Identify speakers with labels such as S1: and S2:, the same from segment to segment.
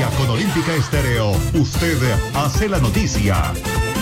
S1: con Olímpica Estéreo, usted hace la noticia.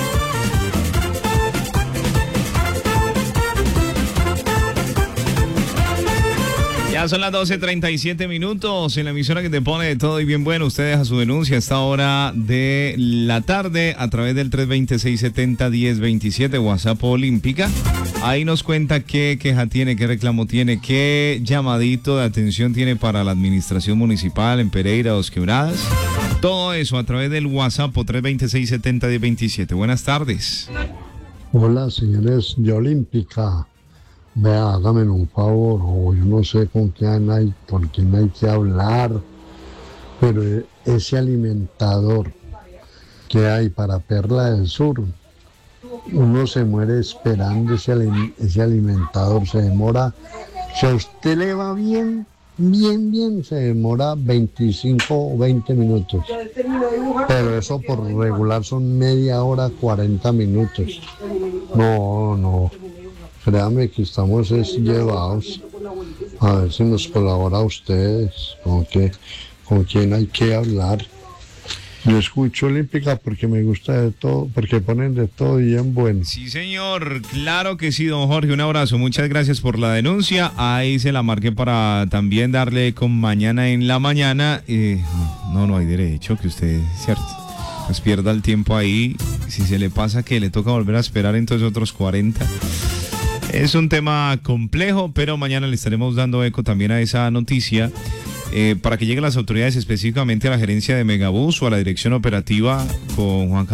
S2: Ya son las 12:37 en la emisora que te pone de todo y bien bueno. Usted deja su denuncia a esta hora de la tarde a través del 320-670-1027 WhatsApp Olímpica. Ahí nos cuenta qué queja tiene, qué reclamo tiene, qué llamadito de atención tiene para la administración municipal en Pereira, Dos Quebradas. Todo eso a través del WhatsApp 320-670-1027. Buenas tardes.
S3: Hola, señores de Olímpica. Vea, hágame un favor, o yo no sé con quién hay que hablar, pero ese alimentador que hay para Perla del Sur, uno se muere esperando ese alimentador, se demora, si a usted le va bien, se demora 25 o 20 minutos, pero eso por regular son media hora, 40 minutos. No. Créame que estamos llevados. A ver si nos colabora ustedes. ¿Con quién hay que hablar? Yo escucho Olímpica porque me gusta de todo, porque ponen de todo bien bueno.
S2: Sí, señor. Claro que sí, don Jorge. Un abrazo. Muchas gracias por la denuncia. Ahí se la marqué para también darle con mañana en la mañana. No hay derecho que usted, ¿cierto? Pues pierda el tiempo ahí. Si se le pasa que le toca volver a esperar entonces otros 40. Es un tema complejo, pero mañana le estaremos dando eco también a esa noticia para que lleguen las autoridades, específicamente a la gerencia de Megabús o a la dirección operativa con Juan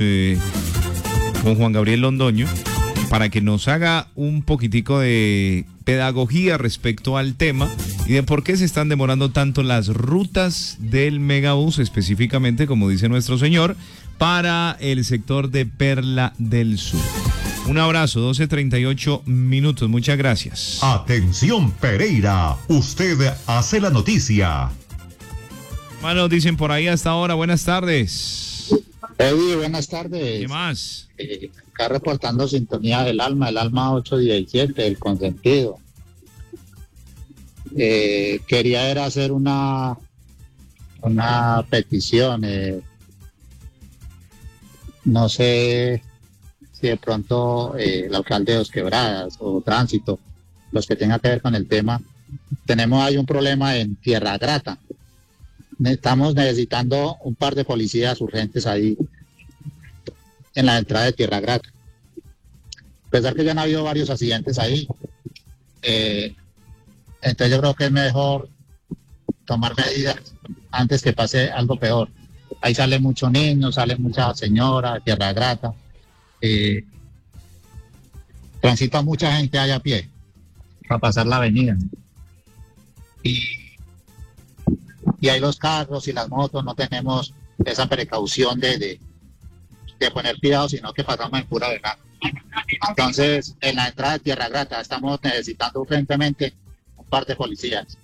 S2: Gabriel Londoño, para que nos haga un poquitico de pedagogía respecto al tema y de por qué se están demorando tanto las rutas del Megabús, específicamente, como dice nuestro señor, para el sector de Perla del Sur. Un abrazo, 12:38, muchas gracias.
S1: Atención Pereira, usted hace la noticia.
S2: Bueno, dicen por ahí hasta ahora, buenas tardes.
S4: Eddie, buenas tardes.
S2: ¿Qué más?
S4: Acá reportando sintonía del alma 817, el consentido. Quería era hacer una petición, no sé si de pronto el alcalde de Dos Quebradas o Tránsito, los que tengan que ver con el tema, tenemos ahí un problema en Tierra Grata. Estamos necesitando un par de policías urgentes ahí en la entrada de Tierra Grata. A pesar que ya han habido varios accidentes ahí, entonces yo creo que es mejor tomar medidas antes que pase algo peor. Ahí sale mucho niño, sale mucha señora de Tierra Grata. Transita mucha gente allá a pie para pasar la avenida y ahí los carros y las motos no tenemos esa precaución de poner cuidado, sino que pasamos en pura verdad. Entonces en la entrada de Tierra Grata estamos necesitando urgentemente un par de policías,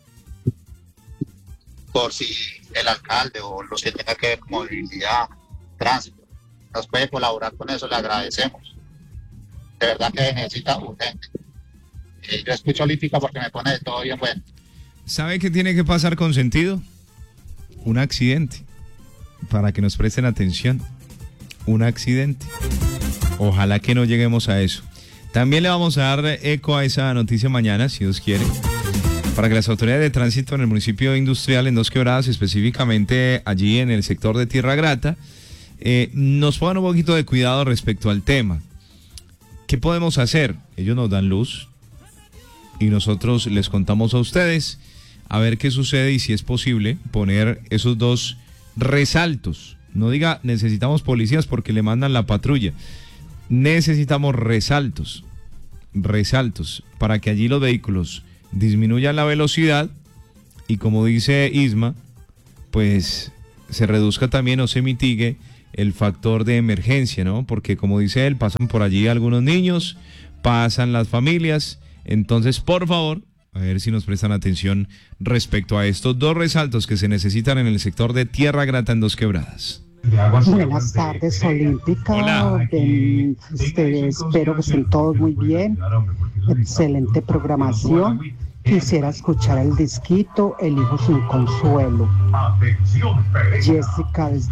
S4: por si el alcalde o los que tengan que ver con movilidad, tránsito, nos puede colaborar con eso, le agradecemos. De verdad que necesita urgente. Yo escucho Olímpica porque me pone de todo bien bueno.
S2: ¿Sabe qué tiene que pasar con sentido? Un accidente, para que nos presten atención. Un accidente. Ojalá que no lleguemos a eso. También le vamos a dar eco a esa noticia mañana, si Dios quiere, para que las autoridades de tránsito en el municipio industrial en Dos Quebradas, específicamente allí en el sector de Tierra Grata, nos pongan un poquito de cuidado respecto al tema. ¿Qué podemos hacer? Ellos nos dan luz y nosotros les contamos a ustedes a ver qué sucede y si es posible poner esos dos resaltos. No diga necesitamos policías porque le mandan la patrulla. Necesitamos resaltos para que allí los vehículos disminuyan la velocidad y, como dice Isma, pues se reduzca también o se mitigue el factor de emergencia, ¿no? Porque, como dice él, pasan por allí algunos niños, pasan las familias. Entonces, por favor, a ver si nos prestan atención respecto a estos dos resaltos que se necesitan en el sector de Tierra Grata en Dos Quebradas.
S5: Buenas tardes, Olímpica.
S2: Hola.
S5: Espero que estén todos muy bien. Excelente programación. Quisiera escuchar el disquito El hijo sin consuelo.
S1: Atención, Pereira.
S5: Jessica desde